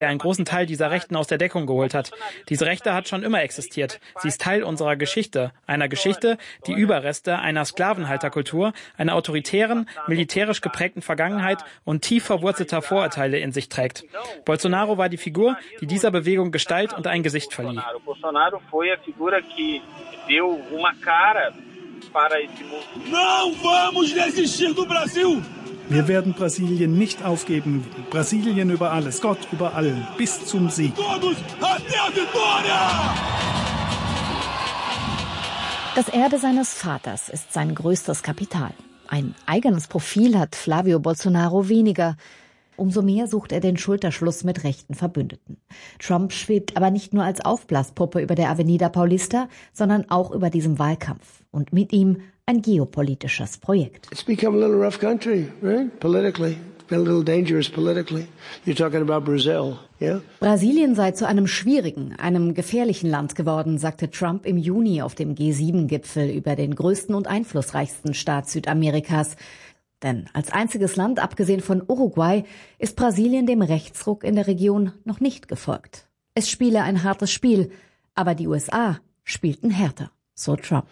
der einen großen Teil dieser Rechten aus der Deckung geholt hat. Diese Rechte hat schon immer existiert. Sie ist Teil unserer Geschichte. Einer Geschichte, die Überreste einer Sklavenhalterkultur, einer autoritären, militärisch geprägten Vergangenheit und tief verwurzelter Vorurteile in sich trägt. Bolsonaro war die Figur, die dieser Bewegung Gestalt und ein Gesicht verlieh. Wir werden Brasilien nicht aufgeben. Brasilien über alles, Gott über allen, bis zum Sieg. Das Erbe seines Vaters ist sein größtes Kapital. Ein eigenes Profil hat Flávio Bolsonaro weniger. Umso mehr sucht er den Schulterschluss mit rechten Verbündeten. Trump schwebt aber nicht nur als Aufblaspuppe über der Avenida Paulista, sondern auch über diesem Wahlkampf. Und mit ihm ein geopolitisches Projekt. It's become a little rough country, right? Politically. It's been a little dangerous politically. You're talking about Brazil, yeah? Brasilien sei zu einem schwierigen, einem gefährlichen Land geworden, sagte Trump im Juni auf dem G7-Gipfel über den größten und einflussreichsten Staat Südamerikas. Denn als einziges Land, abgesehen von Uruguay, ist Brasilien dem Rechtsruck in der Region noch nicht gefolgt. Es spiele ein hartes Spiel, aber die USA spielten härter, so Trump.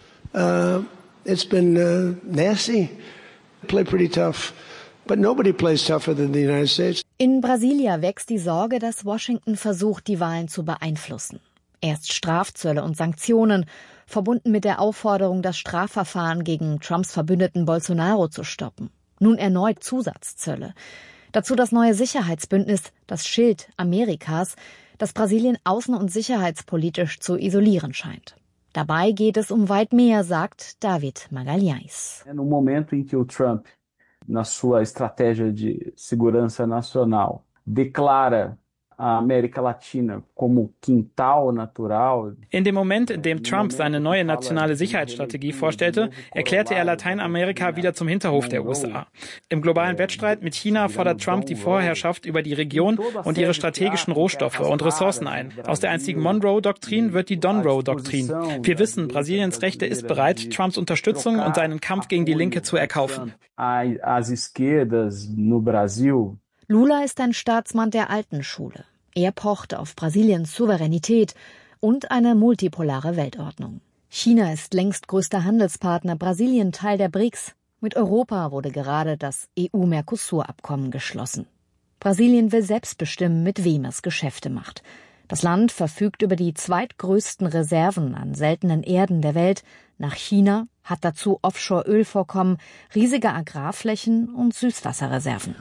It's been nasty. Play pretty tough. But nobody plays tougher than the United States. In Brasilia wächst die Sorge, dass Washington versucht, die Wahlen zu beeinflussen. Erst Strafzölle und Sanktionen, verbunden mit der Aufforderung, das Strafverfahren gegen Trumps Verbündeten Bolsonaro zu stoppen. Nun erneut Zusatzzölle. Dazu das neue Sicherheitsbündnis, das Schild Amerikas, das Brasilien außen- und sicherheitspolitisch zu isolieren scheint. Dabei geht es um weit mehr, sagt David Magalhães. No momento em que o Trump, na sua estratégia de segurança nacional, declara a América Latina como quintal natural. In dem Moment, in dem Trump seine neue nationale Sicherheitsstrategie vorstellte, erklärte er Lateinamerika wieder zum Hinterhof der USA. Im globalen Wettstreit mit China fordert Trump die Vorherrschaft über die Region und ihre strategischen Rohstoffe und Ressourcen ein. Aus der einstigen Monroe-Doktrin wird die Donroe-Doktrin. Wir wissen, Brasiliens Rechte ist bereit, Trumps Unterstützung und seinen Kampf gegen die Linke zu erkaufen. As esquerdas no Brasil. Lula ist ein Staatsmann der alten Schule. Er pocht auf Brasiliens Souveränität und eine multipolare Weltordnung. China ist längst größter Handelspartner, Brasilien Teil der BRICS. Mit Europa wurde gerade das EU-Mercosur-Abkommen geschlossen. Brasilien will selbst bestimmen, mit wem es Geschäfte macht. Das Land verfügt über die zweitgrößten Reserven an seltenen Erden der Welt. Nach China, hat dazu Offshore-Ölvorkommen, riesige Agrarflächen und Süßwasserreserven.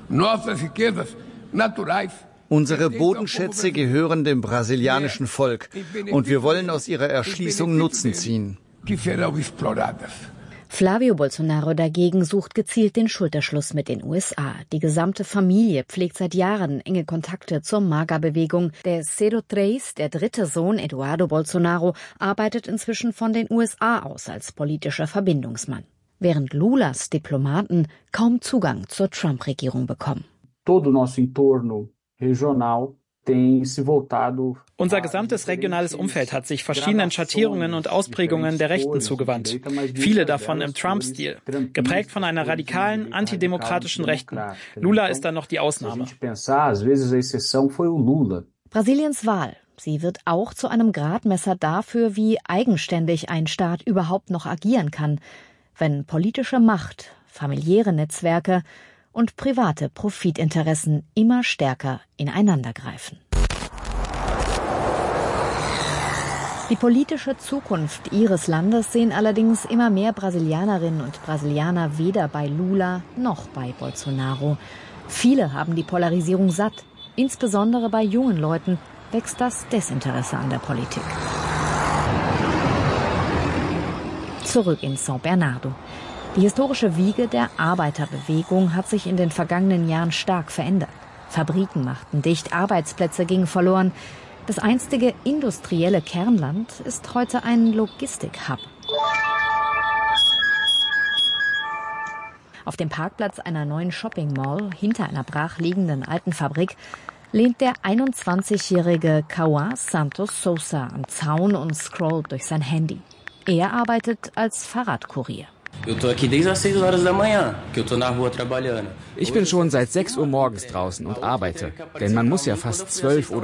Unsere Bodenschätze gehören dem brasilianischen Volk und wir wollen aus ihrer Erschließung Nutzen ziehen. Flávio Bolsonaro dagegen sucht gezielt den Schulterschluss mit den USA. Die gesamte Familie pflegt seit Jahren enge Kontakte zur MAGA-Bewegung. Der CO3, der dritte Sohn Eduardo Bolsonaro, arbeitet inzwischen von den USA aus als politischer Verbindungsmann. Während Lulas Diplomaten kaum Zugang zur Trump-Regierung bekommen. Todo nosso entorno regional tem se voltado. Unser gesamtes regionales Umfeld hat sich verschiedenen Schattierungen und Ausprägungen der Rechten zugewandt. Viele davon im Trump-Stil, geprägt von einer radikalen, antidemokratischen Rechten. Lula ist dann noch die Ausnahme. Brasiliens Wahl. Sie wird auch zu einem Gradmesser dafür, wie eigenständig ein Staat überhaupt noch agieren kann, wenn politische Macht, familiäre Netzwerke und private Profitinteressen immer stärker ineinandergreifen. Die politische Zukunft ihres Landes sehen allerdings immer mehr Brasilianerinnen und Brasilianer weder bei Lula noch bei Bolsonaro. Viele haben die Polarisierung satt. Insbesondere bei jungen Leuten wächst das Desinteresse an der Politik. Zurück in São Bernardo. Die historische Wiege der Arbeiterbewegung hat sich in den vergangenen Jahren stark verändert. Fabriken machten dicht, Arbeitsplätze gingen verloren. Das einstige industrielle Kernland ist heute ein Logistik-Hub. Auf dem Parkplatz einer neuen Shopping-Mall hinter einer brachliegenden alten Fabrik lehnt der 21-jährige Cauã Santos Sousa am Zaun und scrollt durch sein Handy. Er arbeitet als Fahrradkurier. Ich bin schon seit 6 Uhr morgens draußen und arbeite, denn man muss ja fast 12 oder